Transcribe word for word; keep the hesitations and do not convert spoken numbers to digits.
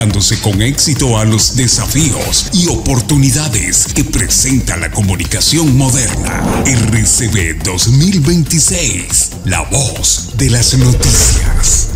dándose con éxito a los desafíos y oportunidades que presenta la comunicación moderna. R C B dos mil veintiséis, la voz de las noticias.